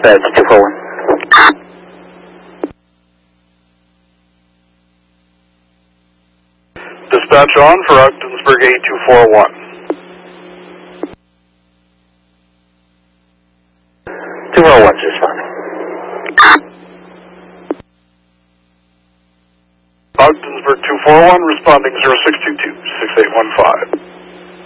dispatch 241. Dispatch on for Ogdensburg A241. 241's responding. Ogdensburg 241 responding 0622 6815.